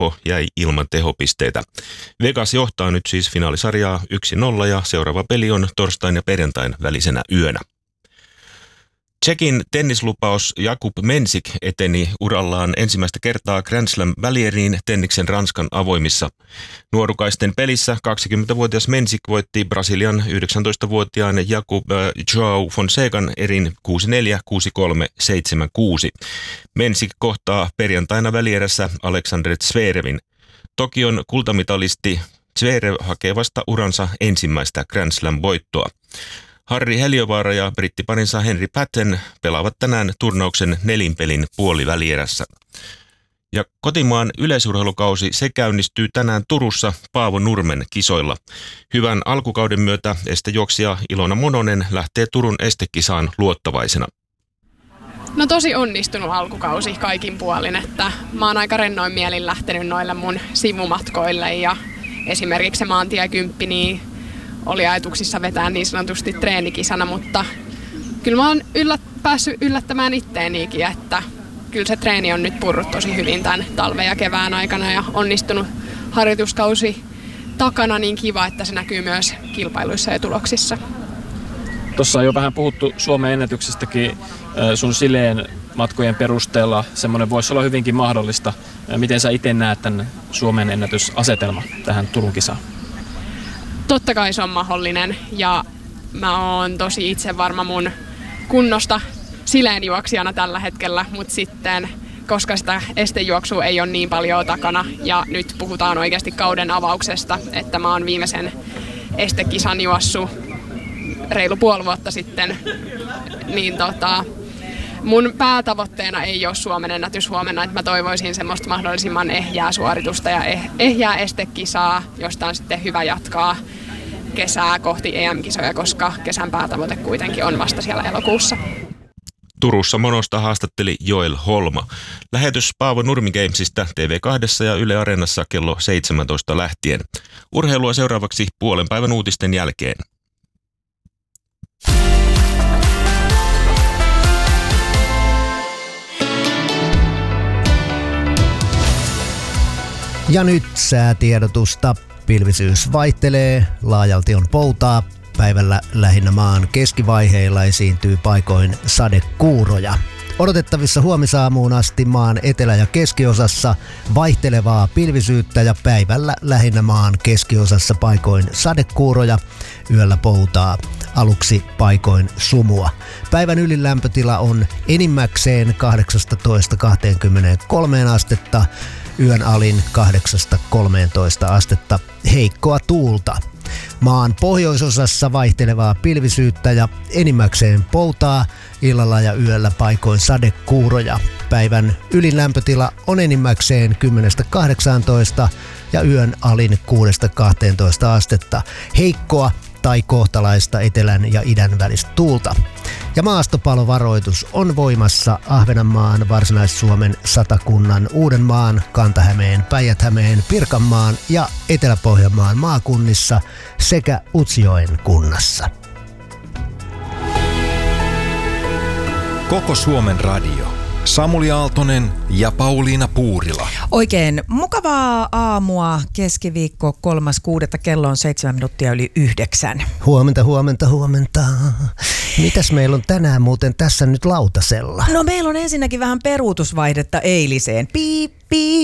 Espoo jäi ilman tehopisteitä. Vegas johtaa nyt siis finaalisarjaa 1-0 ja seuraava peli on torstain ja perjantain välisenä yönä. Tšekin tennislupaus Jakub Mensik eteni urallaan ensimmäistä kertaa Grand Slam-välieriin tenniksen Ranskan avoimissa. Nuorukaisten pelissä 20-vuotias Mensik voitti Brasilian 19-vuotiaan Jakub João Fonsecan erin 6-4, 6-3, 7-6. Mensik kohtaa perjantaina välierässä Alexander Zverevin. Tokion kultamitalisti Zverev hakee vasta uransa ensimmäistä Grand Slam-voittoa. Harri Heliövaara ja brittiparinsa Henry Patten pelaavat tänään turnauksen nelinpelin puolivälierässä. Ja kotimaan yleisurheilukausi se käynnistyy tänään Turussa Paavo Nurmen kisoilla. Hyvän alkukauden myötä estejuoksija Ilona Mononen lähtee Turun estekisaan luottavaisena. No tosi onnistunut alkukausi kaikin puolin, että mä oon aika rennoin mielin lähtenyt noille mun sivumatkoille ja esimerkiksi se maantie 10 niin oli ajatuksissa vetää niin sanotusti treenikisana, mutta kyllä mä oon päässyt yllättämään itteenikin, että kyllä se treeni on nyt purrut tosi hyvin tämän talven ja kevään aikana ja onnistunut harjoituskausi takana niin kiva, että se näkyy myös kilpailuissa ja tuloksissa. Tuossa on jo vähän puhuttu Suomen ennätyksestäkin sun sileen matkojen perusteella. Semmoinen voisi olla hyvinkin mahdollista. Miten sä itse näet tämän Suomen ennätysasetelma tähän Turun kisaan? Totta kai se on mahdollinen ja mä oon tosi itse varma mun kunnosta sileenjuoksijana tällä hetkellä, mutta sitten koska sitä estejuoksua ei ole niin paljon takana ja nyt puhutaan oikeasti kauden avauksesta, että mä oon viimeisen estekisan juossut reilu puoli vuotta sitten, niin mun päätavoitteena ei ole Suomen ennätys huomenna, että mä toivoisin semmoista mahdollisimman ehjää suoritusta ja ehjää estekisaa, josta on sitten hyvä jatkaa kesää kohti EM-kisoja, koska kesän päätavoite kuitenkin on vasta siellä elokuussa. Turussa Monosta haastatteli Joel Holma. Lähetys Paavo Nurmi Gamesista TV2 ja Yle Areenassa kello 17 lähtien. Urheilua seuraavaksi puolen päivän uutisten jälkeen. Ja nyt säätiedotusta. Pilvisyys vaihtelee, laajalti on poutaa. Päivällä lähinnä maan keskivaiheilla esiintyy paikoin sadekuuroja. Odotettavissa huomisaamuun asti maan etelä- ja keskiosassa vaihtelevaa pilvisyyttä ja päivällä lähinnä maan keskiosassa paikoin sadekuuroja. Yöllä poutaa, aluksi paikoin sumua. Päivän ylin lämpötila on enimmäkseen 18-23 astetta. Yön alin 8-13 astetta, heikkoa tuulta. Maan pohjoisosassa vaihtelevaa pilvisyyttä ja enimmäkseen poutaa, illalla ja yöllä paikoin sadekuuroja. Päivän ylin lämpötila on enimmäkseen 10-18 ja yön alin 6-12 astetta, heikkoa tai kohtalaista etelän ja idän välistä tuulta. Ja maastopalovaroitus on voimassa Ahvenanmaan, Varsinais-Suomen, Satakunnan, Uudenmaan, Kanta-Hämeen, Päijät-Hämeen, Pirkanmaan ja Etelä-Pohjanmaan maakunnissa sekä Utsjoen kunnassa. Koko Suomen radio. Samuli Aaltonen ja Pauliina Puurila. Oikein mukavaa aamua, keskiviikko 3.6. kello on 7:07. Huomenta. Mitäs meillä on tänään muuten tässä nyt lautasella? No meillä on ensinnäkin vähän peruutusvaihdetta eiliseen. Piip.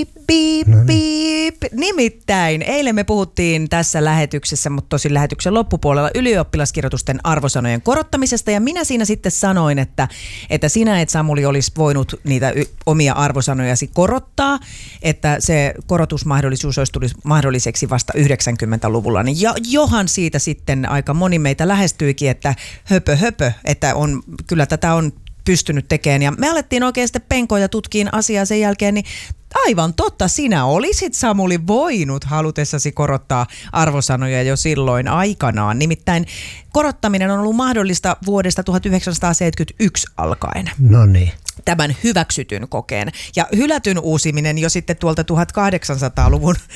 Nimittäin eilen me puhuttiin tässä lähetyksessä, mutta tosin lähetyksen loppupuolella ylioppilaskirjoitusten arvosanojen korottamisesta ja minä siinä sitten sanoin, että sinä et Samuli olisi voinut niitä omia arvosanojasi korottaa, että se korotusmahdollisuus olisi tullut mahdolliseksi vasta 90-luvulla. Niin johan siitä sitten aika moni meitä lähestyikin, että höpö, että kyllä tätä on pystynyt tekemään. Ja me alettiin oikein sitten penkoa ja tutkiin asiaa sen jälkeen, niin aivan totta, sinä olisit Samuli voinut halutessasi korottaa arvosanoja jo silloin aikanaan. Nimittäin korottaminen on ollut mahdollista vuodesta 1971 alkaen. No niin. Tämän hyväksytyn kokeen. Ja hylätyn uusiminen jo sitten tuolta 1800-luvun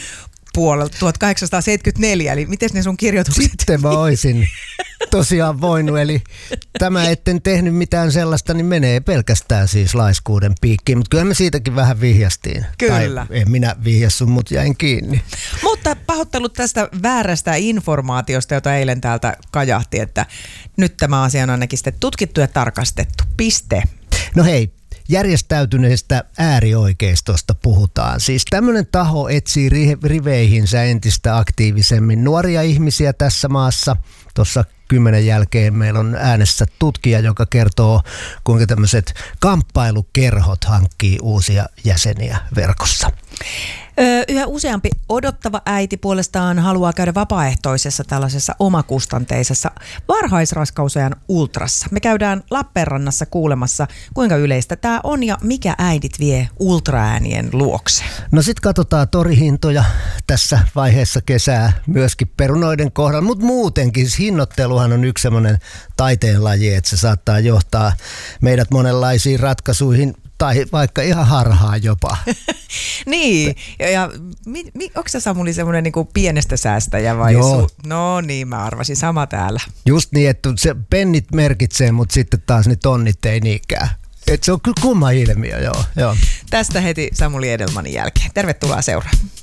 puolelta 1874, eli miten ne sun kirjoitukset? Sitten mä oisin tosiaan voinut, eli tämä etten tehnyt mitään sellaista, niin menee pelkästään siis laiskuuden piikkiin, mutta kyllä me siitäkin vähän vihjastiin. Kyllä. Tai en minä vihjassu, mutta jäin kiinni. Mutta pahoittelut tästä väärästä informaatiosta, jota eilen täältä kajahti, että nyt tämä asia on ainakin sitten tutkittu ja tarkastettu. Piste. No hei, järjestäytyneestä äärioikeistosta puhutaan. Siis tämmöinen taho etsii riveihinsä entistä aktiivisemmin nuoria ihmisiä tässä maassa. Tuossa 10 jälkeen meillä on äänessä tutkija, joka kertoo, kuinka tämmöiset kamppailukerhot hankkii uusia jäseniä verkossa. Yhä useampi odottava äiti puolestaan haluaa käydä vapaaehtoisessa tällaisessa omakustanteisessa varhaisraskausajan ultrassa. Me käydään Lappeenrannassa kuulemassa, kuinka yleistä tämä on ja mikä äidit vie ultraäänien luokse. No sit katsotaan torihintoja tässä vaiheessa kesää myöskin perunoiden kohdalla, mutta muutenkin hinnoitteluhan on yksi semmoinen taiteenlaji, että se saattaa johtaa meidät monenlaisiin ratkaisuihin tai vaikka ihan harhaan jopa. Niin, ja onko se Samuli semmoinen niinku pienestä säästäjä vai? Joo. No niin, mä arvasin sama täällä. Just niin, että se pennit merkitsee, mutta sitten taas ne tonnit ei niinkään. Et se on kyllä kumma ilmiö, joo. Tästä heti Samuli Edelmanin jälkeen. Tervetuloa seuraan.